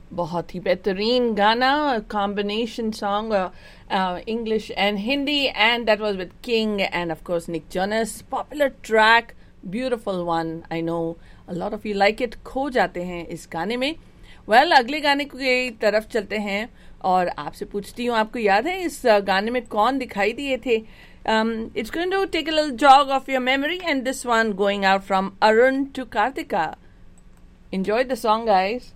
बहुत ही बेहतरीन गाना, combination song, English and Hindi, and that was with King and of course Nick Jonas. Popular track, beautiful one. I know a lot of you like it. खो जाते हैं इस गाने में. Well, अगले गाने की तरफ चलते हैं और आपसे पूछती हूँ, आपको याद है इस गाने में कौन दिखाई दिए थे? It's going to take a little jog of your memory, and this one going out from Arun to Kartika. Enjoy the song, guys.